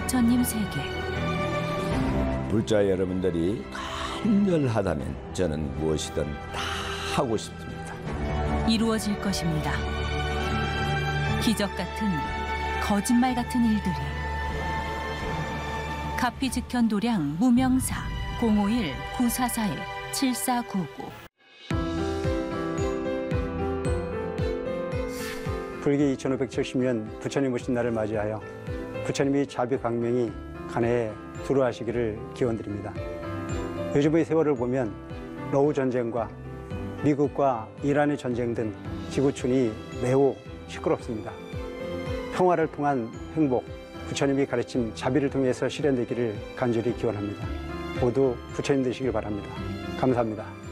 부처님 세계. 불자 여러분들이 간절하다면 저는 무엇이든 다 하고 싶습니다. 이루어질 것입니다. 기적 같은, 거짓말 같은 일들이. 가피즉현도량 무명사 051-944-7499. 불기 2570년 부처님 오신 날을 맞이하여 부처님이 자비광명이 간해에 두루하시기를 기원드립니다. 요즘의 세월을 보면 러우 전쟁과 미국과 이란의 전쟁 등 지구촌이 매우 시끄럽습니다. 평화를 통한 행복, 부처님이 가르친 자비를 통해서 실현되기를 간절히 기원합니다. 모두 부처님 되시길 바랍니다. 감사합니다.